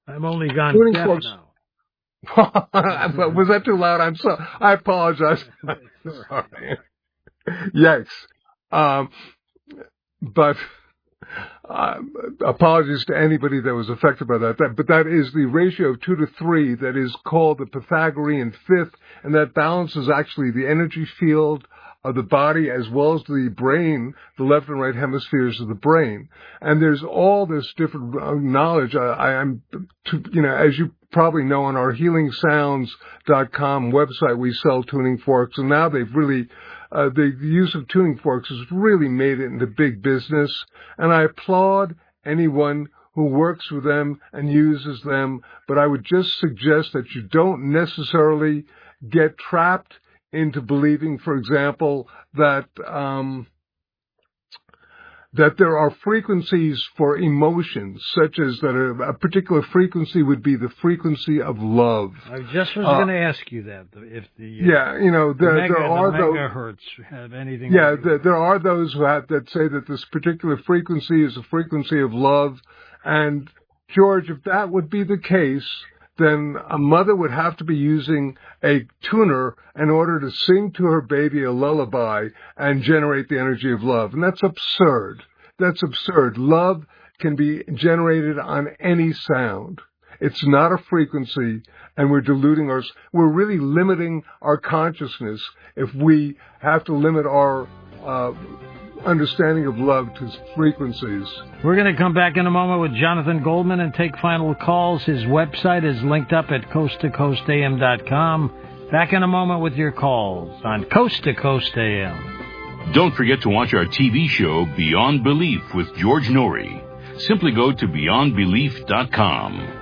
I'm only gone tuning deaf forks. now. Was that too loud? I apologize. Sorry. Yikes. But apologies to anybody that was affected by that. But that is the ratio of 2 to 3 that is called the Pythagorean fifth, and that balances actually the energy field of the body as well as the brain, the left and right hemispheres of the brain. And there's all this different knowledge. As you probably know, on our HealingSounds.com website, we sell tuning forks, and now they've really the use of tuning forks has really made it into big business, and I applaud anyone who works with them and uses them, but I would just suggest that you don't necessarily get trapped into believing, for example, that there are frequencies for emotions, such as that a particular frequency would be the frequency of love. I just was going to ask you that. If there are megahertz have anything. Yeah, there are those that say that this particular frequency is a frequency of love. And George, if that would be the case, then a mother would have to be using a tuner in order to sing to her baby a lullaby and generate the energy of love. And that's absurd. That's absurd. Love can be generated on any sound. It's not a frequency, and we're really limiting our consciousness if we have to limit our understanding of love to frequencies. We're going to come back in a moment with Jonathan Goldman and take final calls. His website is linked up at coasttocoastam.com. Back in a moment with your calls on Coast to Coast AM. Don't forget to watch our TV show Beyond Belief with George Norrie. Simply go to beyondbelief.com.